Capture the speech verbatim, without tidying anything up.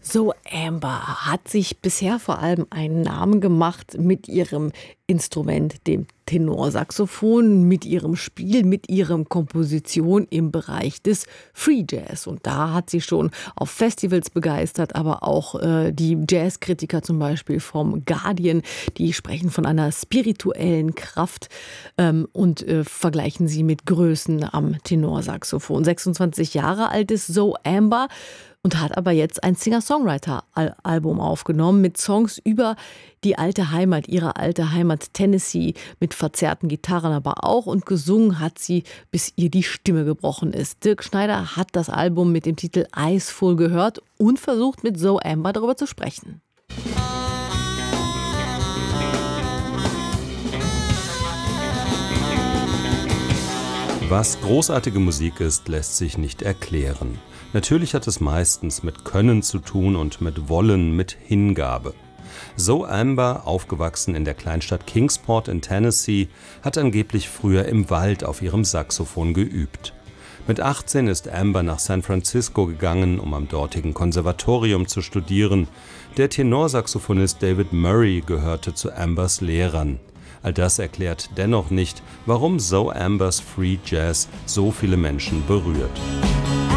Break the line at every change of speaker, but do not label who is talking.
So, Amber hat sich bisher vor allem einen Namen gemacht mit ihrem Instrument, dem Tenorsaxophon, mit ihrem Spiel, mit ihrem Komposition im Bereich des Free Jazz. Und da hat sie schon auf Festivals begeistert, aber auch äh, die Jazzkritiker zum Beispiel vom Guardian, die sprechen von einer spirituellen Kraft ähm, und äh, vergleichen sie mit Größen am Tenorsaxophon. sechsundzwanzig Jahre alt ist Zoe Amber und hat aber jetzt ein Singer-Songwriter-Album aufgenommen mit Songs über die alte Heimat, ihre alte Heimat Tennessee, mit verzerrten Gitarren aber auch. Und gesungen hat sie, bis ihr die Stimme gebrochen ist. Dirk Schneider hat das Album mit dem Titel Eyes Full gehört und versucht mit Zoe Amber darüber zu sprechen.
Was großartige Musik ist, lässt sich nicht erklären. Natürlich hat es meistens mit Können zu tun und mit Wollen, mit Hingabe. Zoe Amber, aufgewachsen in der Kleinstadt Kingsport in Tennessee, hat angeblich früher im Wald auf ihrem Saxophon geübt. Mit achtzehn ist Amber nach San Francisco gegangen, um am dortigen Konservatorium zu studieren. Der Tenorsaxophonist David Murray gehörte zu Ambers Lehrern. All das erklärt dennoch nicht, warum Zoe Ambers Free Jazz so viele Menschen berührt.